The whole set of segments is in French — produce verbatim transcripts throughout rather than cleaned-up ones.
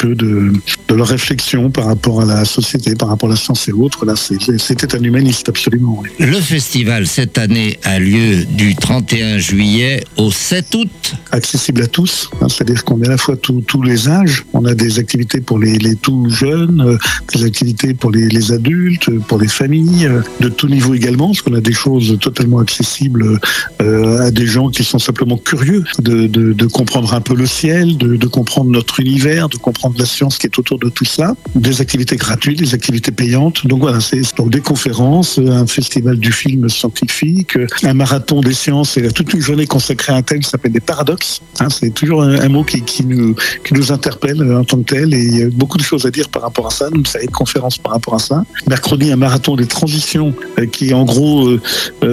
peu de, de leur réflexion par rapport à la société, par rapport à la science et autres. Là, c'est, c'était un humaniste, absolument. Oui. Le festival, cette année, a lieu du trente et un juillet au sept août. Accessible à tous, hein, c'est-à-dire qu'on est à la fois tous, tous les âges. On a des activités pour les, les tout jeunes, euh, des activités pour les, les adultes, pour les familles, euh, de tout niveau également, parce qu'on a des choses totalement accessibles euh, à des gens qui sont simplement curieux de, de, de comprendre un peu le ciel, de, de comprendre notre univers, de comprendre la science qui est autour de tout ça. Des activités gratuites, des activités payantes. Donc voilà, c'est donc des conférences, un festival du film scientifique, un marathon des sciences et toute une journée consacrée à un thème qui s'appelle des paradoxes. Hein, c'est toujours un, un mot qui, qui, nous, qui nous interpelle en tant que tel et il y a beaucoup de choses à dire par rapport à ça. Donc ça a une conférence par rapport à ça. Mercredi, un marathon des transitions euh, qui est en gros euh,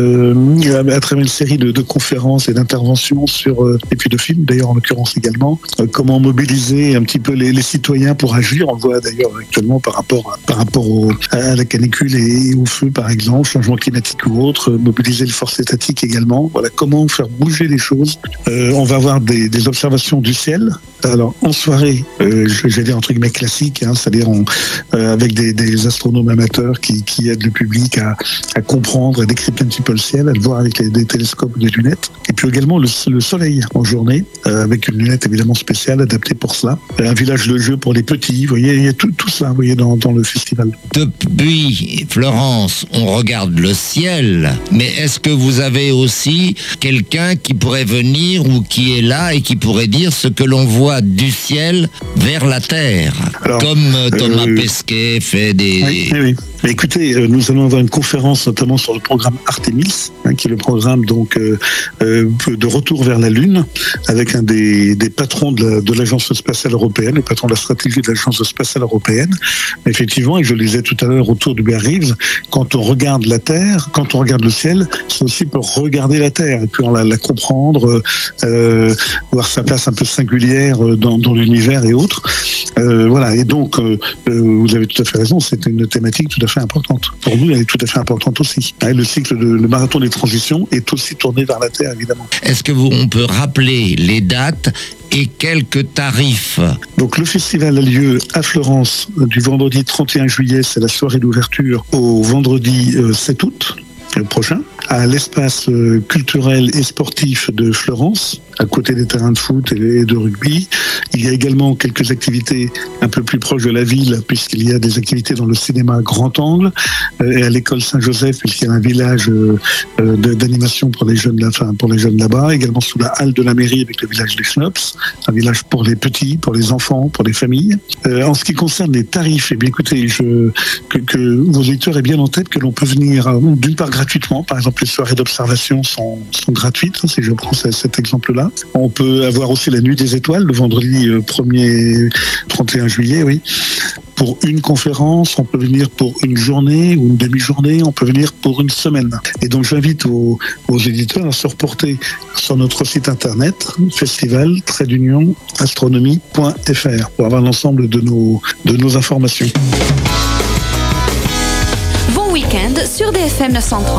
euh, à travers une série de, de conférences et d'interventions sur, euh, et puis de films d'ailleurs en l'occurrence également, euh, comment mobiliser un petit peu les, les citoyens pour agir. On le voit d'ailleurs actuellement par rapport, à, par rapport au, à la canicule et au feu par exemple, changement climatique ou autre, euh, mobiliser les forces étatiques également. Voilà, comment faire bouger les choses. Euh, on va avoir des, des observations du ciel. Alors en soirée, euh, je vais dire entre guillemets classique, hein, c'est-à-dire on, euh, avec des, des astronomes amateurs qui, qui aident le public à, à comprendre, à décrypter un petit peu le ciel, à le voir avec les, des télescopes ou des lunettes. Et puis également le, le soleil en journée, euh, avec une lunette évidemment spéciale adaptée pour cela. Un village de jeu pour les petits, vous voyez, il y a tout, tout ça, vous voyez, dans, dans le festival. Depuis Florence, on regarde le ciel, mais est-ce que vous avez aussi quelqu'un qui pourrait venir ou qui est là et qui pourrait dire ce que l'on voit du ciel vers la terre, alors, comme Thomas euh, Pesquet fait des... Oui, oui, oui. Mais écoutez, euh, nous allons avoir une conférence notamment sur le programme Artemis, hein, qui est le programme donc euh, euh, de retour vers la Lune, avec un des, des patrons de, la, de l'Agence spatiale européenne, le patron de la stratégie de l'Agence spatiale européenne. Effectivement, et je le disais tout à l'heure autour de Bear Reeves, quand on regarde la Terre, quand on regarde le ciel, c'est aussi pour regarder la Terre, et puis on la, la comprendre, euh, voir sa place un peu singulière dans, dans l'univers et autres. Euh, voilà, et donc, euh, vous avez tout à fait raison, c'est une thématique tout à fait importante. Pour nous, elle est tout à fait importante aussi. Le cycle de le marathon des transitions est aussi tourné vers la Terre, évidemment. Est-ce que vous, on peut rappeler les dates et quelques tarifs? Donc le festival a lieu à Florence du vendredi trente et un juillet, c'est la soirée d'ouverture, au vendredi sept août prochain, à l'espace culturel et sportif de Florence, à côté des terrains de foot et de rugby. Il y a également quelques activités un peu plus proches de la ville, puisqu'il y a des activités dans le cinéma Grand Angle et à l'école Saint-Joseph, puisqu'il y a un village d'animation pour les jeunes, enfin, pour les jeunes là-bas, également sous la halle de la mairie avec le village des Schnops, un village pour les petits, pour les enfants, pour les familles. Euh, en ce qui concerne les tarifs, eh bien écoutez, je, que, que vos auditeurs aient bien en tête que l'on peut venir d'une part gratuitement, par exemple les soirées d'observation sont, sont gratuites, si je prends cet exemple-là. On peut avoir aussi la nuit des étoiles, le vendredi premier trente et un juillet, oui. Pour une conférence, on peut venir pour une journée ou une demi-journée, on peut venir pour une semaine. Et donc j'invite aux, aux éditeurs à se reporter sur notre site internet festival trait d'union astronomie point f r pour avoir l'ensemble de nos, de nos informations. Bon week-end sur D F M neuf cent trente.